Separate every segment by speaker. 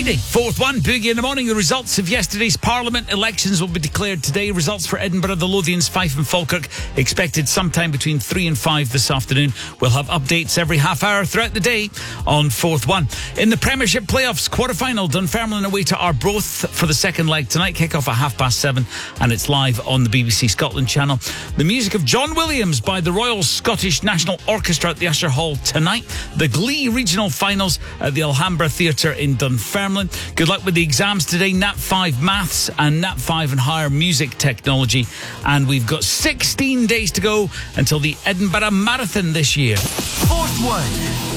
Speaker 1: Friday, 4th one, Boogie in the morning. The results of yesterday's Parliament elections will be declared today. Results for Edinburgh, the Lothians, Fife and Falkirk expected sometime between 3 and 5 this afternoon. We'll have updates every half hour throughout the day on 4th one. In the Premiership playoffs, quarter-final, Dunfermline away to Arbroath for the second leg tonight. Kick-off at 7:30 and it's live on the BBC Scotland channel. The music of John Williams by the Royal Scottish National Orchestra at the Usher Hall tonight. The Glee regional finals at the Alhambra Theatre in Dunfermline. Good luck with the exams today. Nat 5 Maths and Nat 5 and Higher Music Technology. And we've got 16 days to go until the Edinburgh Marathon this year.
Speaker 2: 4th one.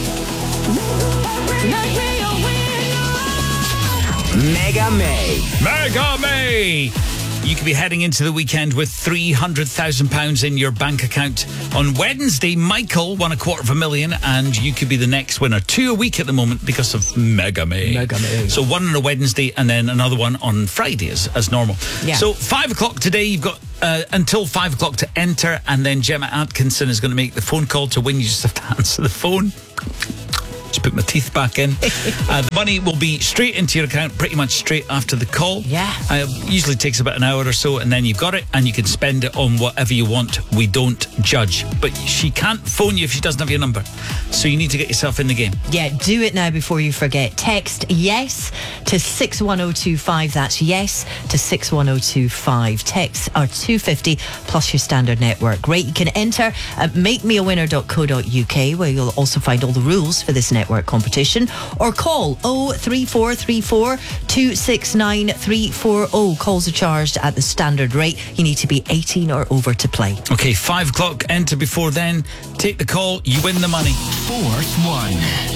Speaker 2: Mega May.
Speaker 1: Mega May! You could be heading into the weekend with £300,000 in your bank account. On Wednesday, Michael won $250,000 and you could be the next winner. 2 a week at the moment because of Mega May.
Speaker 3: Mega May.
Speaker 1: So one on a Wednesday and then another one on Friday as normal.
Speaker 3: Yeah.
Speaker 1: So 5 o'clock today, you've got until 5 o'clock to enter, and then Gemma Atkinson is going to make the phone call to win. You just have to answer the phone. Just put my teeth back in. The money will be straight into your account pretty much straight after the call.
Speaker 3: Yeah.
Speaker 1: Usually takes about an hour or so, and then you've got it and you can spend it on whatever you want. We don't judge. But she can't phone you if she doesn't have your number. So you need to get yourself in the game.
Speaker 3: Yeah, do it now before you forget. Text yes to 61025. That's yes to 61025. Texts are $2.50 plus your standard network rate. You can enter at makemeawinner.co.uk, where you'll also find all the rules for this network competition, or call 03434 269 340. Calls are charged at the standard rate. You need to be 18 or over to play.
Speaker 1: Okay, 5 o'clock, enter before then. Take the call, you win the money.
Speaker 2: 4th one.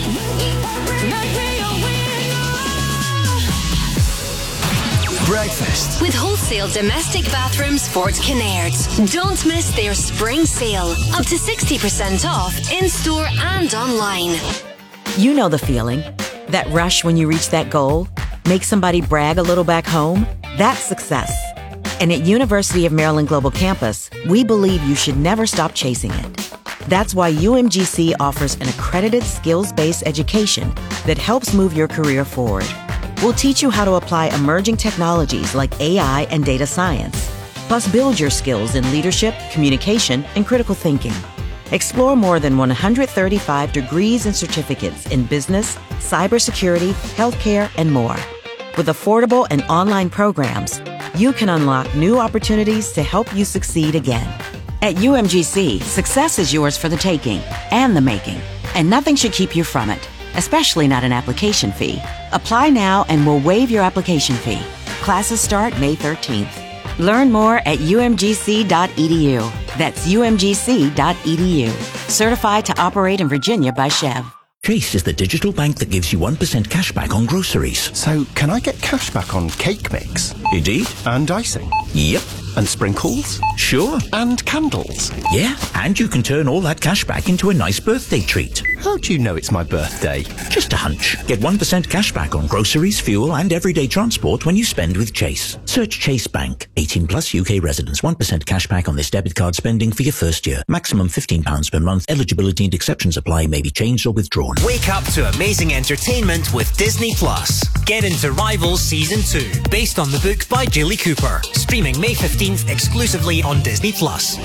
Speaker 2: Breakfast
Speaker 4: with Wholesale Domestic Bathrooms Fort Kinnaird. Don't miss their spring sale. Up to 60% off in-store and online.
Speaker 5: You know the feeling. That rush when you reach that goal. Make somebody brag a little back home. That's success. And at University of Maryland Global Campus, we believe you should never stop chasing it. That's why UMGC offers an accredited skills-based education that helps move your career forward. We'll teach you how to apply emerging technologies like AI and data science, plus build your skills in leadership, communication, and critical thinking. Explore more than 135 degrees and certificates in business, cybersecurity, healthcare, and more. With affordable and online programs, you can unlock new opportunities to help you succeed again. At UMGC, success is yours for the taking and the making, and nothing should keep you from it, especially not an application fee. Apply now and we'll waive your application fee. Classes start May 13th. Learn more at umgc.edu. That's umgc.edu. Certified to operate in Virginia by Chev.
Speaker 6: Chase is the digital bank that gives you 1% cash back on groceries.
Speaker 7: So, can I get cash back on cake mix?
Speaker 6: Indeed.
Speaker 7: And icing?
Speaker 6: Yep.
Speaker 7: And sprinkles?
Speaker 6: Sure.
Speaker 7: And candles?
Speaker 6: Yeah, and you can turn all that cash back into a nice birthday treat.
Speaker 7: How do you know it's my birthday?
Speaker 6: Just a hunch. Get 1% cash back on groceries, fuel and everyday transport when you spend with Chase. Search Chase Bank. 18 plus UK residents. 1% cash back on this debit card spending for your first year. Maximum £15 per month. Eligibility and exceptions apply. May be changed or withdrawn.
Speaker 2: Wake up to amazing entertainment with Disney Plus. Get into Rivals Season 2, based on the book by Julie Cooper. Streaming May 15th exclusively on Disney Plus.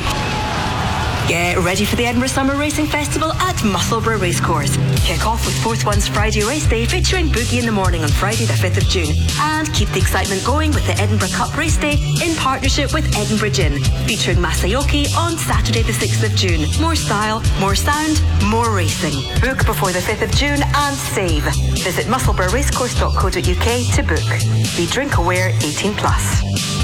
Speaker 8: Get ready for the Edinburgh Summer Racing Festival at Musselburgh Racecourse. Kick off with 4th One's Friday race day featuring Boogie in the Morning on Friday the 5th of June. And keep the excitement going with the Edinburgh Cup race day in partnership with Edinburgh Gin, featuring Masayoki on Saturday the 6th of June. More style, more sound, more racing. Book before the 5th of June and save. Visit musselburghracecourse.co.uk to book. Be drink aware 18 plus.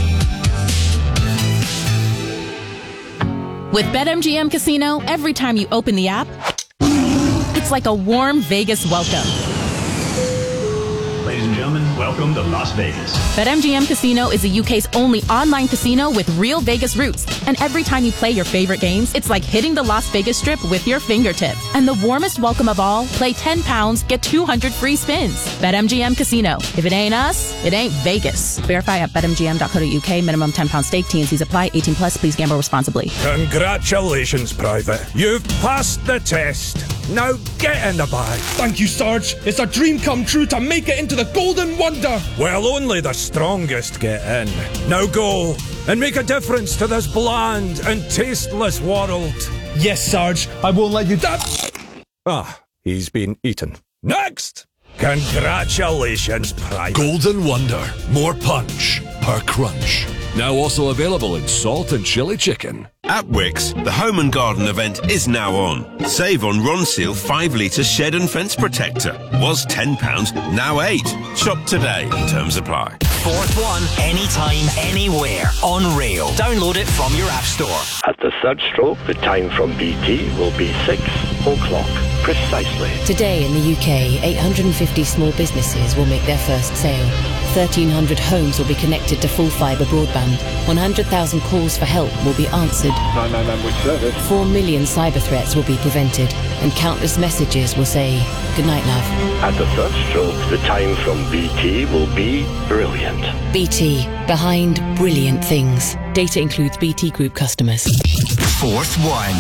Speaker 9: With BetMGM Casino, every time you open the app, it's like a warm Vegas welcome.
Speaker 10: Ladies and gentlemen, welcome to Las Vegas.
Speaker 9: BetMGM Casino is the UK's only online casino with real Vegas roots. And every time you play your favorite games, it's like hitting the Las Vegas Strip with your fingertips. And the warmest welcome of all, play £10, get 200 free spins. BetMGM Casino. If it ain't us, it ain't Vegas. Verify at betmgm.co.uk. Minimum £10 stake. T&Cs apply. 18 plus. Please gamble responsibly.
Speaker 11: Congratulations, Private. You've passed the test. Now get in the bag.
Speaker 12: Thank you, Sarge. It's a dream come true to make it into the Golden Wonder.
Speaker 11: Well, only the strongest get in. Now go and make a difference to this bland and tasteless world.
Speaker 12: Yes, Sarge. I won't let you down.
Speaker 11: He's been eaten. Next! Congratulations, Private.
Speaker 13: Golden Wonder. More punch per crunch. Now also available in salt and chili chicken.
Speaker 14: At Wickes, the Home and Garden event is now on. Save on Ronseal 5 litre shed and fence protector. Was £10, now £8. Shop today. Terms apply.
Speaker 2: Fourth One, anytime, anywhere, on rail. Download it from your app store.
Speaker 15: At the third stroke, the time from BT will be 6 o'clock, precisely.
Speaker 16: Today in the UK, 850 small businesses will make their first sale. 1,300 homes will be connected to full fibre broadband. 100,000 calls for help will be answered.
Speaker 15: 999 with service.
Speaker 16: 4 million cyber threats will be prevented, and countless messages will say, "Good night, love."
Speaker 15: At the third stroke, the time from BT will be brilliant.
Speaker 16: BT, behind brilliant things. Data includes BT Group customers.
Speaker 2: Fourth One.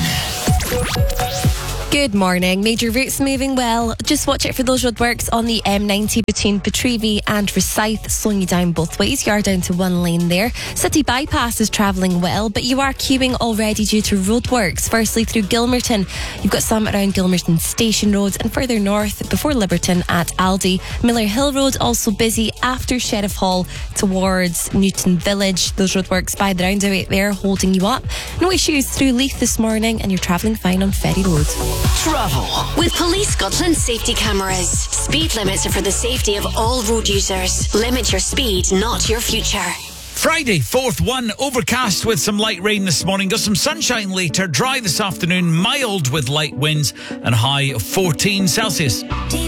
Speaker 17: Good morning. Major routes moving well. Just watch it for those roadworks on the M90 between Petrevie and Rosyth, slowing you down both ways. You are down to one lane there. City bypass is travelling well, but you are queuing already due to roadworks. Firstly, through Gilmerton. You've got some around Gilmerton Station Road and further north before Liberton at Aldi. Miller Hill Road also busy after Sheriff Hall towards Newton Village. Those roadworks by the roundabout there holding you up. No issues through Leith this morning, and you're travelling fine on Ferry Road.
Speaker 4: Travel with Police Scotland safety cameras. Speed limits are for the safety of all road users. Limit your speed, not your future.
Speaker 1: Friday, 4th one, overcast with some light rain this morning. Got some sunshine later, dry this afternoon, mild with light winds and high of 14 Celsius.